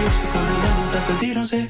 उसको मिलन तकदीरों से.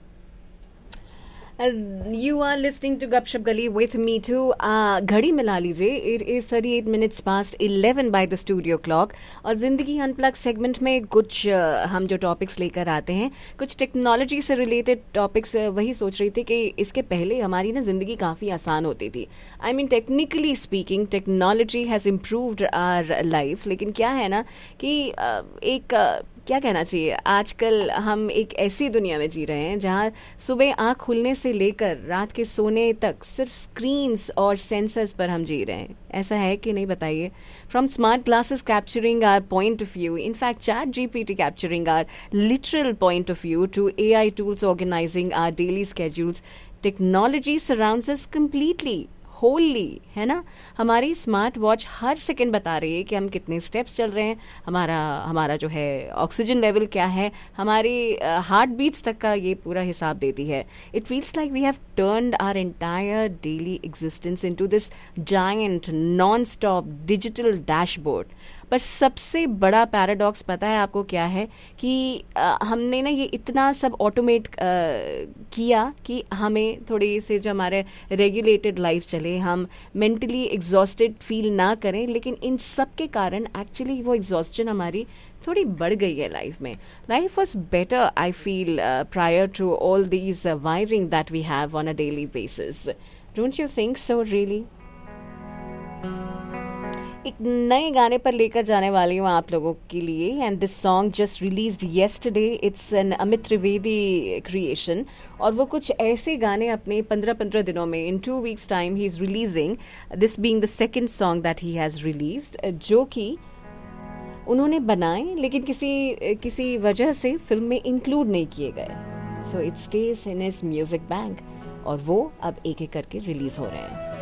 You are listening to Gupshup Gali with me too. घड़ी मिला लीजिए. It is 38 minutes past 11 by the studio clock. और जिंदगी अनप्लग सेगमेंट में कुछ हम जो टॉपिक्स लेकर आते हैं, कुछ टेक्नोलॉजी से रिलेटेड टॉपिक्स. वही सोच रही थी कि इसके पहले हमारी ना जिंदगी काफ़ी आसान होती थी. I mean technically speaking technology has improved our life. लेकिन क्या है ना कि क्या कहना चाहिए, आजकल हम एक ऐसी दुनिया में जी रहे हैं जहाँ सुबह आँख खुलने से लेकर रात के सोने तक सिर्फ स्क्रीन्स और सेंसर्स पर हम जी रहे हैं. ऐसा है कि नहीं, बताइए. From smart glasses capturing our point of view, in fact chat GPT capturing our literal point of view, to AI tools organising our daily schedules, technology surrounds us completely, Holi, है ना. हमारी स्मार्ट वॉच हर सेकंड बता रही है कि हम कितने steps चल रहे हैं, हमारा जो है ऑक्सीजन लेवल क्या है, हमारी हार्ट बीट्स तक का ये पूरा हिसाब देती है. It feels like we have turned our entire daily existence into this giant non stop digital dashboard. पर सबसे बड़ा पैराडॉक्स पता है आपको क्या है, कि हमने ना ये इतना सब ऑटोमेट किया कि हमें थोड़ी से जो हमारे रेगुलेटेड लाइफ चले, हम मेंटली एग्जॉस्टेड फील ना करें. लेकिन इन सब के कारण एक्चुअली वो एग्जॉस्शन हमारी थोड़ी बढ़ गई है लाइफ में. Life was better I feel prior to all these wiring that we have on a daily basis. Don't you think so really? एक नए गाने पर लेकर जाने वाली हूँ आप लोगों के लिए. And this song just released yesterday. It's an Amit Trivedi creation. और वो कुछ ऐसे गाने अपने 15 दिनों में, इन 2 weeks time he is releasing, this being the second song that he has released, जो कि उन्होंने बनाए लेकिन किसी वजह से फिल्म में इंक्लूड नहीं किए गए. So it stage in his music bank और वो अब एक एक करके रिलीज हो रहे हैं.